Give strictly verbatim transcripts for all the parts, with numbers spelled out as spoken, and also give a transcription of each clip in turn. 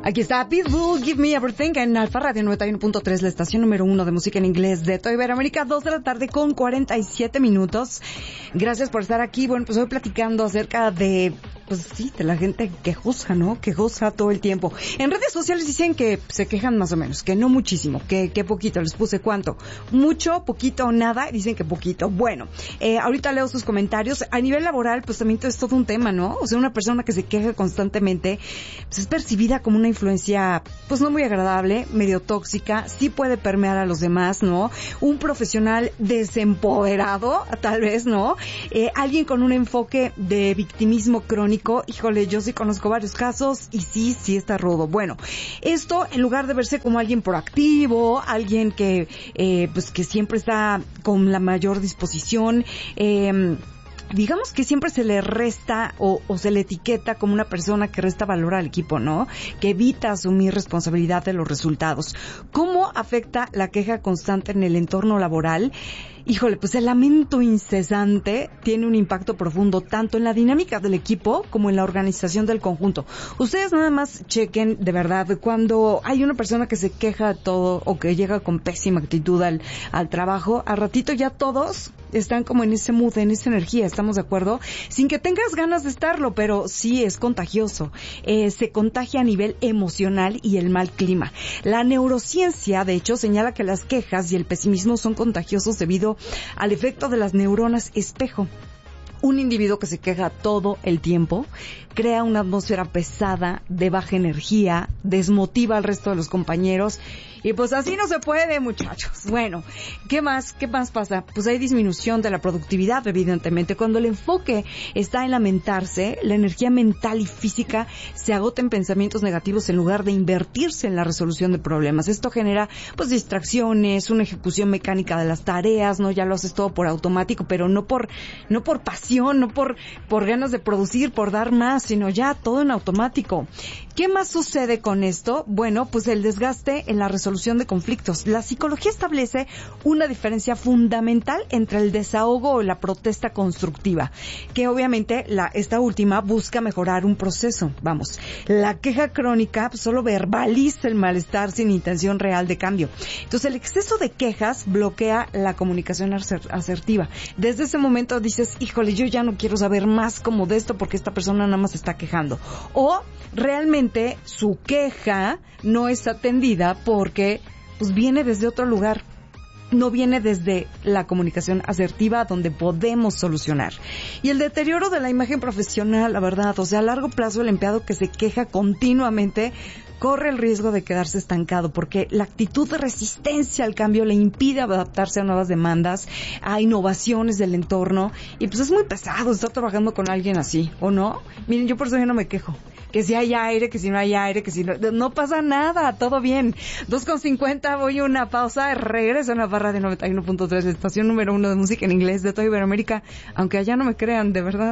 Aquí está Pitbull, Give Me Everything, en Alfa Radio noventa y uno punto tres, la estación número uno de música en inglés de toda Iberoamérica, dos de la tarde con cuarenta y siete minutos. Gracias por estar aquí. Bueno, pues hoy platicando acerca de, pues sí, de la gente quejosa, ¿no? Quejosa todo el tiempo. En redes sociales dicen que se quejan más o menos, que no muchísimo, que, que poquito. Les puse cuánto. Mucho, poquito o nada, dicen que poquito. Bueno, eh, ahorita leo sus comentarios. A nivel laboral, pues también es todo un tema, ¿no? O sea, una persona que se queja constantemente, pues es percibida como una influencia, pues no muy agradable, medio tóxica, sí puede permear a los demás, ¿no? Un profesional desempoderado, tal vez, ¿no? Eh, alguien con un enfoque de victimismo crónico, híjole, yo sí conozco varios casos y sí, sí está rudo. Bueno, esto en lugar de verse como alguien proactivo, alguien que, eh, pues que siempre está con la mayor disposición, eh, digamos que siempre se le resta o, o se le etiqueta como una persona que resta valor al equipo, ¿no? Que evita asumir responsabilidad de los resultados. ¿Cómo afecta la queja constante en el entorno laboral? Híjole, pues el lamento incesante tiene un impacto profundo tanto en la dinámica del equipo como en la organización del conjunto. Ustedes nada más chequen, de verdad, cuando hay una persona que se queja de todo o que llega con pésima actitud al, al trabajo, al ratito ya todos están como en ese mood, en esa energía, ¿estamos de acuerdo? Sin que tengas ganas de estarlo, pero sí es contagioso. Eh, se contagia a nivel emocional y el mal clima. La neurociencia, de hecho, señala que las quejas y el pesimismo son contagiosos debido al efecto de las neuronas espejo. Un individuo que se queja todo el tiempo crea una atmósfera pesada, de baja energía, desmotiva al resto de los compañeros y pues así no se puede, muchachos. Bueno, ¿qué más? ¿Qué más pasa? Pues hay disminución de la productividad, evidentemente. Cuando el enfoque está en lamentarse, la energía mental y física se agota en pensamientos negativos en lugar de invertirse en la resolución de problemas. Esto genera pues distracciones, una ejecución mecánica de las tareas, ¿no? Ya lo haces todo por automático, pero no por no por pasión, no por por ganas de producir, por dar más, sino ya todo en automático. ¿Qué más sucede con esto? Bueno, pues el desgaste en la resolución de conflictos. La psicología establece una diferencia fundamental entre el desahogo o la protesta constructiva, que obviamente la esta última busca mejorar un proceso. Vamos, la queja crónica pues, solo verbaliza el malestar sin intención real de cambio. Entonces, el exceso de quejas bloquea la comunicación asertiva. Desde ese momento dices, híjole, yo ya no quiero saber más como de esto porque esta persona nada más está quejando. O realmente su queja no es atendida porque pues viene desde otro lugar, no viene desde la comunicación asertiva donde podemos solucionar. Y el deterioro de la imagen profesional, la verdad, o sea, a largo plazo el empleado que se queja continuamente corre el riesgo de quedarse estancado porque la actitud de resistencia al cambio le impide adaptarse a nuevas demandas, a innovaciones del entorno y pues es muy pesado estar trabajando con alguien así, ¿o no? Miren, yo por eso yo no me quejo. Que si hay aire, que si no hay aire, que si no... No pasa nada, todo bien. dos con cincuenta, voy a una pausa, regreso a la barra de noventa y uno punto tres, estación número uno de música en inglés de toda Iberoamérica, aunque allá no me crean, de verdad.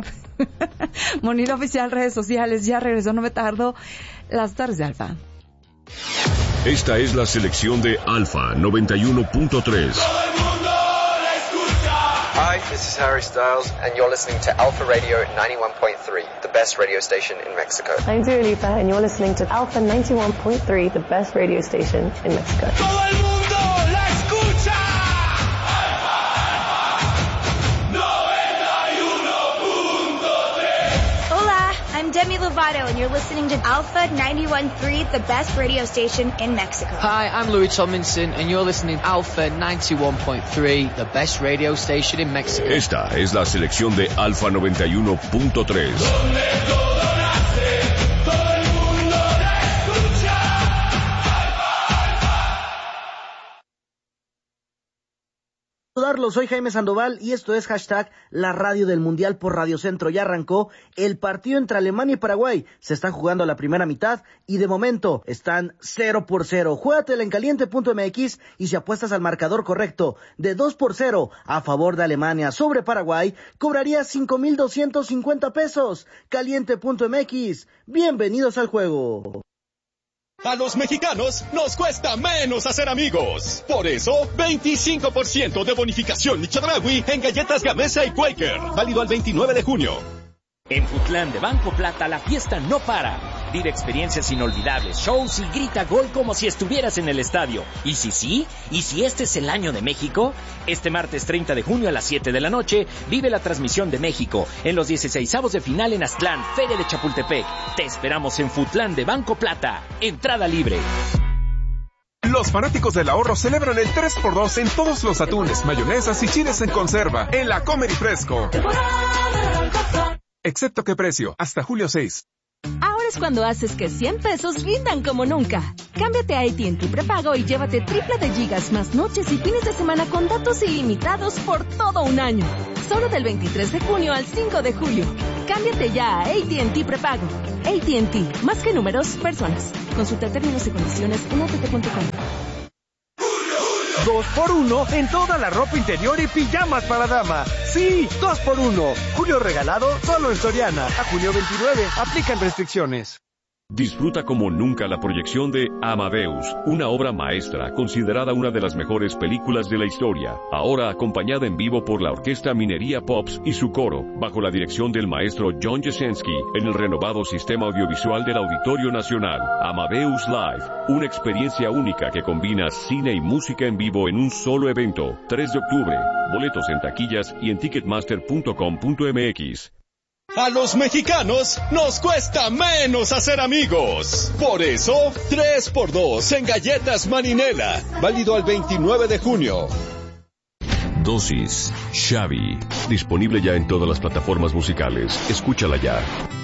Monito Oficial, redes sociales, ya regresó, no me tardo. Las tardes de Alfa. Esta es la selección de Alfa noventa y uno punto tres. Hi, this is Harry Styles, and you're listening to Alpha Radio ninety-one point three, the best radio station in Mexico. I'm Dua Lipa, and you're listening to Alpha ninety-one point three, the best radio station in Mexico. ¡Todo el mundo la escucha! noventa y uno punto tres. Hola, I'm Demi Lovato, and you're listening to Alpha ninety-one point three, the best radio station in Mexico. Hi, I'm Louis Tomlinson, and you're listening to Alpha ninety-one point three, the best radio station in Mexico. Esta es la selección de Alfa noventa y uno punto tres. Donde todo nace, todo el mundo la escucha. Alfa, Alfa. Saludarlos, soy Jaime Sandoval y esto es hashtag la radio del Mundial por Radio Centro. Ya arrancó el partido entre Alemania y Paraguay. Se está jugando la primera mitad y de momento están cero por cero. Juégatela en caliente punto m x y si apuestas al marcador correcto de dos por cero a favor de Alemania sobre Paraguay, cobrarías cinco mil doscientos cincuenta pesos. caliente punto m x. Bienvenidos al juego. A los mexicanos nos cuesta menos hacer amigos. Por eso, veinticinco por ciento de bonificación Chedraui en galletas Gamesa y Quaker. Válido al veintinueve de junio. En Futlán de Banco Plata la fiesta no para. Vive experiencias inolvidables, shows y grita gol como si estuvieras en el estadio. ¿Y si sí? ¿Y si este es el año de México? Este martes treinta de junio a las siete de la noche, vive la transmisión de México en los dieciseisavos de final en Aztlán, Feria de Chapultepec. Te esperamos en Futlán de Banco Plata. Entrada libre. Los fanáticos del ahorro celebran el tres por dos en todos los atunes, mayonesas y chiles en conserva en la Comer y Fresco. Excepto que precio, hasta julio seis. Ahora es cuando haces que cien pesos rindan como nunca. Cámbiate a A T and T prepago y llévate triple de gigas más noches y fines de semana con datos ilimitados por todo un año. Solo del veintitrés de junio al cinco de julio. Cámbiate ya a A T and T prepago. A T and T, más que números, personas. Consulta términos y condiciones en a t t punto com. Dos por uno en toda la ropa interior y pijamas para dama. Sí, dos por uno. Julio regalado solo en Soriana. A junio veintinueve. Aplican restricciones. Disfruta como nunca la proyección de Amadeus, una obra maestra considerada una de las mejores películas de la historia, ahora acompañada en vivo por la Orquesta Minería Pops y su coro, bajo la dirección del maestro John Jasenski, en el renovado sistema audiovisual del Auditorio Nacional. Amadeus Live, una experiencia única que combina cine y música en vivo en un solo evento. tres de octubre, boletos en taquillas y en ticketmaster punto com punto m x. A los mexicanos nos cuesta menos hacer amigos. Por eso, tres por dos en galletas Marinela. Válido al veintinueve de junio. Dosis Xavi. Disponible ya en todas las plataformas musicales. Escúchala ya.